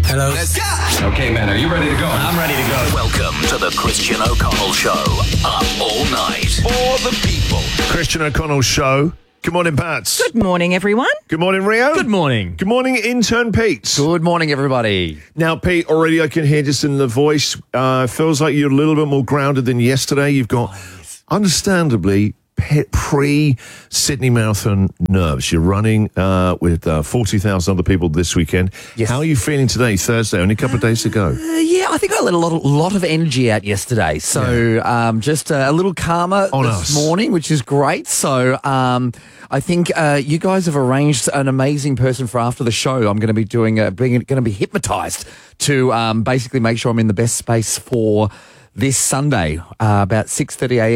Hello. Let's go. Okay, man, are you ready to go? I'm ready to go. Welcome to the Christian O'Connell Show. Up all night for the people. Christian O'Connell Show. Good morning, Pats. Good morning, everyone. Good morning, Rio. Good morning. Good morning, intern Pete. Good morning, everybody. Now, Pete, already I can hear just in the voice, feels like you're a little bit more grounded than yesterday. You've got, understandably, pre-Sydney Marathon nerves. You're running with 40,000 other people this weekend. Yes. How are you feeling today, Thursday? Only a couple of days to go. Yeah, I think I let a lot of energy out yesterday. So just a little calmer On this us. morning, which is great. So I think you guys have arranged an amazing person for after the show. I'm going to be going to be hypnotized to basically make sure I'm in the best space for this Sunday about 6:30 a.m.